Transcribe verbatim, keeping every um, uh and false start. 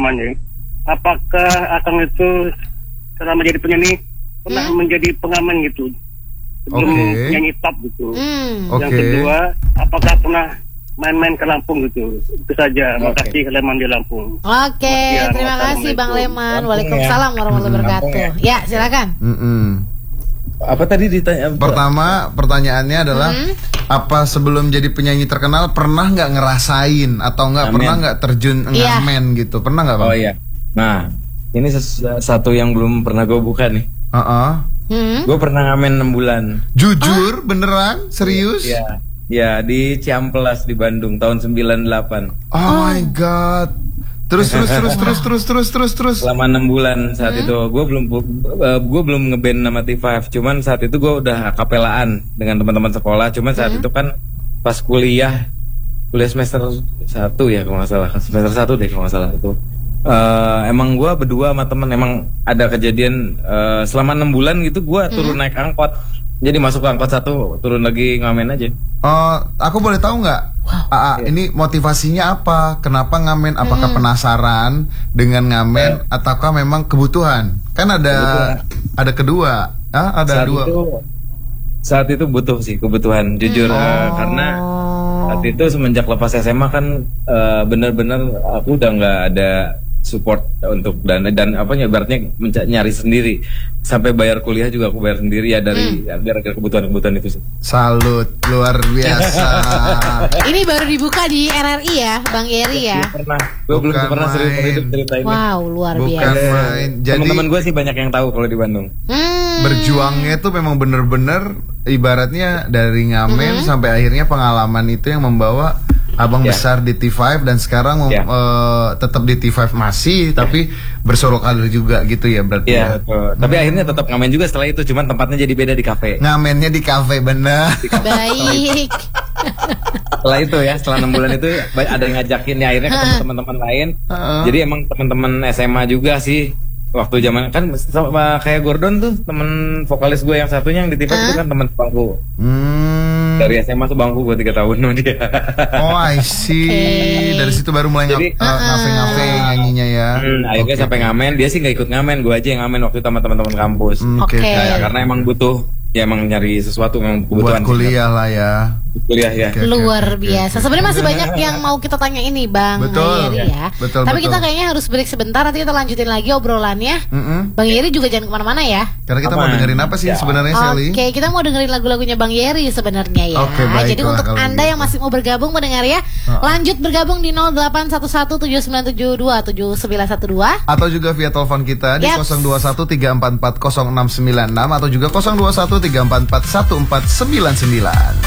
namanya. Apakah Akang itu selama jadi penyanyi pernah hmm? menjadi pengamen gitu? Sebelum okay. nyanyi top gitu. Hmm. Yang okay. kedua, apakah pernah main-main ke Lampung gitu? Itu saja. Okay. Makasih Leman di Lampung. Oke, okay. ya, terima kasih Bang Leman. Waalaikumsalam ya. warahmatullahi wabarakatuh. Ya, silakan. Mm-mm. Apa tadi ditanya? Pertama, pertanyaannya adalah hmm? apa sebelum jadi penyanyi terkenal pernah nggak ngerasain atau nggak pernah nggak terjun ngamen yeah. gitu? Pernah nggak Bang? Oh iya. Nah, ini satu yang belum pernah gue buka nih. Uh-uh. Hmm? Gue pernah ngamen enam bulan. Jujur, ah? beneran? Serius? Iya. Ya, di Ciamplas di Bandung tahun sembilan puluh delapan. Oh, oh my god. Terus terus terus terus terus terus terus terus. Selama enam bulan saat hmm? itu gue belum uh, gue belum ngeband nama T lima. Cuman saat itu gue udah kapelaan dengan teman-teman sekolah. Cuman saat hmm? itu kan pas kuliah kuliah semester satu ya kalau nggak salah, semester satu deh kalau nggak salah itu. Uh, emang gue berdua sama temen emang ada kejadian uh, selama enam bulan gitu gue hmm? turun naik angkot. Jadi masuk ke angkot satu, turun lagi ngamen aja. Oh, aku boleh tahu nggak? Wow. Aa, iya. Ini motivasinya apa? Kenapa ngamen? Apakah hmm. penasaran dengan ngamen, yeah. ataukah memang kebutuhan? Kan ada kebutuhan. ada kedua, ah, ada saat dua. Itu, saat itu butuh sih kebutuhan, jujur hmm. uh, karena saat itu semenjak lepas S M A kan uh, benar-benar aku udah nggak ada support untuk dan dan apa ya ibaratnya nyari sendiri sampai bayar kuliah juga aku bayar sendiri ya dari hmm. ya, gara-gara kebutuhan-kebutuhan itu sih. Salut, luar biasa. Ini baru dibuka di R R I ya, Bang Yeri ya. Belum pernah, gue belum pernah cerita ini. Wow, luar Bukan biasa. Main. Jadi teman-teman gue sih banyak yang tahu kalau di Bandung. Hmm. Berjuangnya tuh memang bener-bener ibaratnya dari ngamen hmm. sampai akhirnya pengalaman itu yang membawa Abang yeah. besar di T lima dan sekarang yeah. uh, tetap di T lima masih yeah. tapi bersorok karir juga gitu ya berarti yeah, ya. Betul. Tapi hmm. akhirnya tetap ngamen juga setelah itu, cuman tempatnya jadi beda di kafe. Ngamennya di kafe bener. Baik. Setelah itu ya, setelah enam bulan itu ada yang ngajakin ya akhirnya ketemu teman-teman lain. Uh-uh. Jadi emang teman-teman S M A juga sih. Waktu zaman kan sama kayak Gordon tuh temen vokalis gue yang satunya yang di T lima uh? itu kan teman sebangku. Hmm. Dari S M A sebangku gue tiga tahun sama dia. Oh I see. Okay. Dari situ baru mulai Jadi, uh, ngafe-ngafe nyanyinya ya. Hmm, akhirnya okay. sampai ngamen, dia sih nggak ikut ngamen, gue aja yang ngamen waktu itu sama teman-teman kampus. Oke. Okay. Okay. Karena emang butuh, ya emang nyari sesuatu yang kebutuhan. Buat kuliah lah ya. Kuliah ya. Okay, Luar okay, biasa. Okay. Sebenarnya masih banyak yang mau kita tanya ini, Bang Betul. Yeri ya. Betul, Tapi betul. kita kayaknya harus break sebentar. Nanti kita lanjutin lagi obrolannya. Mm-mm. Bang Yeri juga jangan kemana-mana ya. Karena kita Aman. mau dengerin apa sih ya. sebenarnya Sally? Oke, okay, kita mau dengerin lagu-lagunya Bang Yeri sebenarnya ya. Okay, Jadi untuk Anda gitu. yang masih mau bergabung mendengar ya, uh-uh. lanjut bergabung di nol delapan satu satu tujuh sembilan tujuh dua tujuh sembilan satu dua atau juga via telepon kita di yes. nol dua satu tiga empat empat nol enam sembilan enam atau juga nol dua satu tiga empat empat satu empat sembilan sembilan.